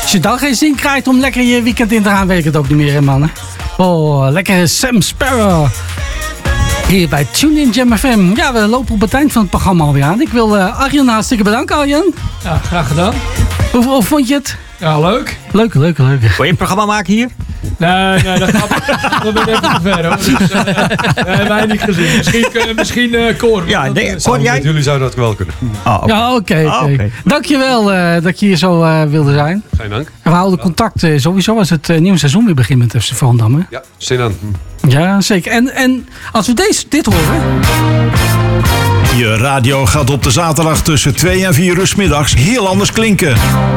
Als je dan geen zin krijgt om lekker je weekend in te gaan, weet ik het ook niet meer, hè, man. Oh, lekker Sam Sparrow. Hier bij Tune In Jam FM. Ja, we lopen op het eind van het programma alweer aan. Ik wil Arjen hartstikke bedanken, Arjen. Ja, graag gedaan. Hoe vond je het? Ja, leuk. Leuk. Wil je een programma maken hier? Nee, dat ben ik even te ver, hoor. Dus, wij niet gezien. Misschien Cor. Ja, Cor, jij? Jullie zouden dat wel kunnen. Ja, oké. Dankjewel dat je hier zo wilde zijn. Geen dank. En we houden contact sowieso als het nieuwe seizoen weer begint met FC Volendam, hè? Ja, zin aan. Ja, zeker. En als we dit horen... Je radio gaat op de zaterdag tussen 2 en 4 uur 's middags heel anders klinken.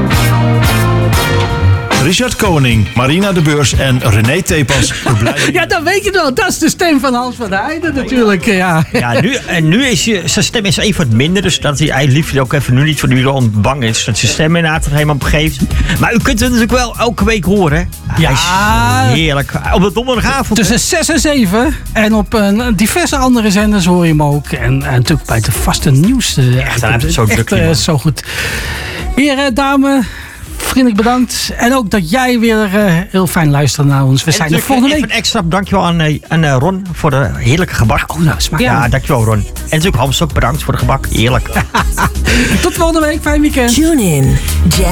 Richard Koning, Marina de Beurs en René Tepas. Ja, dan weet je het wel. Dat is de stem van Hans van der Heijden natuurlijk. Ja, nu is zijn stem is even wat minder. Dus dat hij liefst ook even nu niet voor nu al bang is. Dat zijn stem inderdaad helemaal begeeft. Maar u kunt het natuurlijk wel elke week horen. Ja. Hij is heerlijk. Op de donderdagavond. Tussen 6 en 7. En op diverse andere zenders hoor je hem ook. En natuurlijk bij de vaste nieuws. Echt, hij heeft het zo druk. Zo goed. Heren, dame... Vriendelijk bedankt. En ook dat jij weer heel fijn luistert naar ons. We zijn er volgende week. Even een extra dankjewel aan Ron voor de heerlijke gebak. Oh, nou, smaak. Ja, dankjewel Ron. En natuurlijk Hans ook bedankt voor de gebak. Heerlijk. Tot volgende week. Fijn weekend. Tune in. Jam